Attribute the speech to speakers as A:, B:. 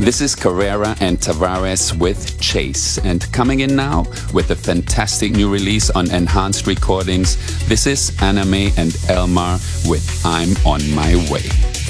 A: This is Carrera and Tavares with Chase. And coming in now with a fantastic new release on Enhanced Recordings, this is Anime and Elmar with I'm on My Way.